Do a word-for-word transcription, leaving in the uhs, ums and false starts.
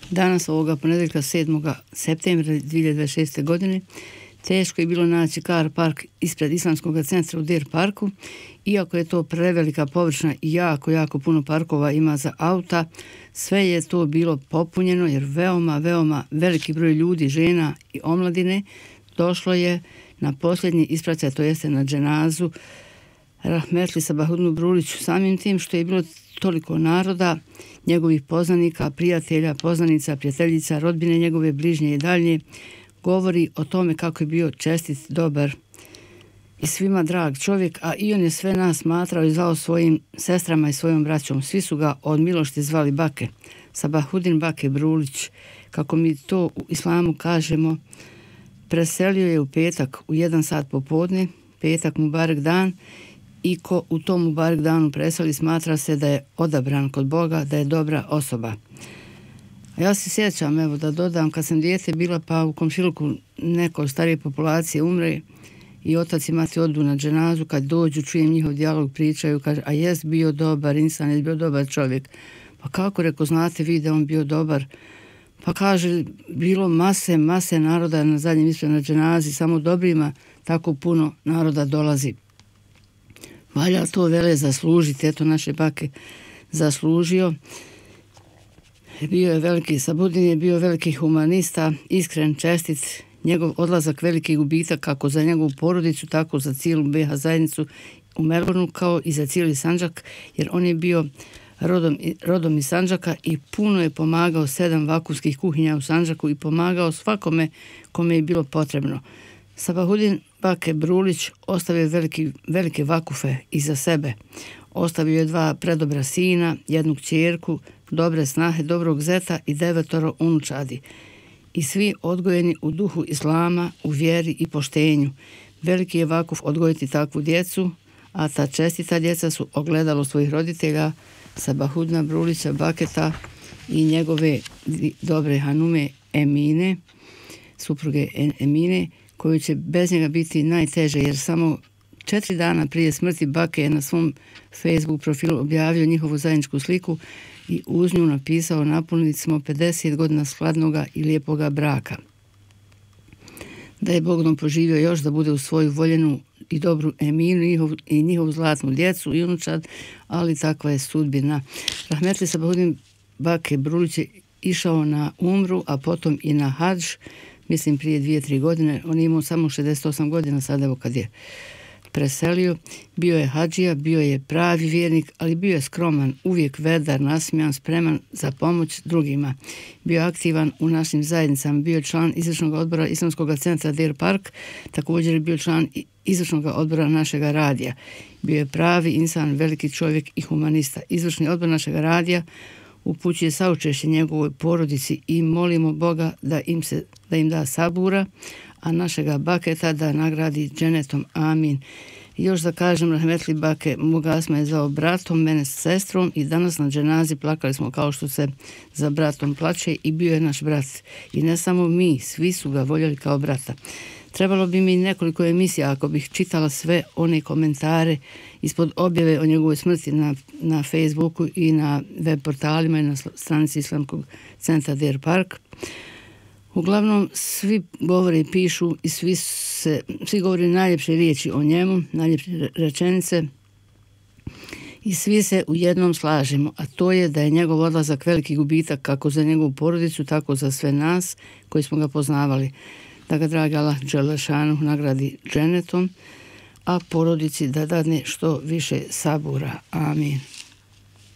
Danas ovoga ponedjeljka sedmog septembra dvije hiljade dvadeset šeste. godine teško je bilo naći car park ispred islamskog centra u Deer Parku, iako je to prevelika površina i jako, jako puno parkova ima za auta. Sve je to bilo popunjeno jer veoma, veoma veliki broj ljudi, žena i omladine došlo je na posljednji ispraćaj, to jeste na dženazu rahmetli Sabahudinu Bruliću. Samim tim što je bilo toliko naroda, njegovih poznanika, prijatelja, poznanica, prijateljica, rodbine njegove bližnje i dalje, govori o tome kako je bio čestit, dobar i svima drag čovjek, a i on je sve nas smatrao i zvao svojim sestrama i svojom braćom. Svi su ga od milosti zvali Bake. Sabahudin Bake Brulić, kako mi to u islamu kažemo, preselio je u petak u jedan sat popodne, petak Mubarek dan, i ko u tom Mubarek danu preseli smatra se da je odabran kod Boga, da je dobra osoba. A ja se sjećam, evo da dodam, kad sam dijete bila, pa u komšiluku neko starije populacije umre i otac i mati odu na dženazu, kad dođu čujem njihov dijalog, pričaju, kaže, a jest bio dobar insan, je bio dobar čovjek. Pa kako, reko, znate vi da on bio dobar? Pa kaže, bilo mase, mase naroda na zadnjem ispred na dženazi, samo dobrima tako puno naroda dolazi. Valja to vele zaslužiti, eto naše Bake zaslužio. Bio je veliki Sabudin, je bio veliki humanista, iskren, čestit, njegov odlazak veliki gubitak kako za njegovu porodicu, tako za cijelu B iH zajednicu u Melbourneu, kao i za cijeli Sandžak, jer on je bio rodom, rodom iz Sandžaka i puno je pomagao sedam vakufskih kuhinja u Sandžaku i pomagao svakome kome je bilo potrebno. Sabahudin Bake Brulić ostavio veliki, velike vakufe iza sebe. Ostavio je dva predobra sina, jednu kćerku, dobre snahe, dobrog zeta i devetoro unučadi. I svi odgojeni u duhu islama, u vjeri i poštenju. Veliki je vakuf odgojiti takvu djecu, a ta čestita djeca su ogledalo svojih roditelja, Sabahudina Brulića Baketa i njegove dobre hanume Emine, supruge Emine, koju će bez njega biti najteže, jer samo četiri dana prije smrti Bake je na svom Facebook profilu objavio njihovu zajedničku sliku i uz nju napisao: napunili smo pedeset godina skladnoga i lijepoga braka. Da je Bog nam poživio još da bude u svoju voljenu i dobru Eminu i, njihov, i njihovu zlatnu djecu i unučad, ali takva je sudbina. Rahmetli Sabahudin Bake Brulić je išao na umru, a potom i na hadž, mislim prije dvije, tri godine. On je imao samo šezdeset osam godina sad, evo kad je preselio. Bio je hadžija, bio je pravi vjernik, ali bio je skroman, uvijek vedar, nasmijan, spreman za pomoć drugima. Bio je aktivan u našim zajednicama, bio je član izvršnog odbora Islamskog centra Deer Park, također je bio član izvršnog odbora našega radija. Bio je pravi insan, veliki čovjek i humanista. Izvršni odbor našega radija upućuje saučešće njegovoj porodici i molimo Boga da im, se, da im da sabura, a našega Baketa da nagradi dženetom. Amin. I još da kažem, rahmetli Bake Mugasma je zvao bratom, mene s sestrom, i danas na dženazi plakali smo kao što se za bratom plače, i bio je naš brat. I ne samo mi, svi su ga voljeli kao brata. Trebalo bi mi nekoliko emisija ako bih čitala sve one komentare ispod objave o njegovoj smrti na, na Facebooku i na web portalima i na stranici Islamskog centra Deer Park. Uglavnom, svi govore i pišu i svi, se, svi govore najljepše riječi o njemu, najljepše rečenice, i svi se u jednom slažemo, a to je da je njegov odlazak veliki gubitak kako za njegovu porodicu, tako za sve nas koji smo ga poznavali. Da ga dragi Allah dželešanu nagradi dženetom, a porodici da dadne što više sabura. Amin.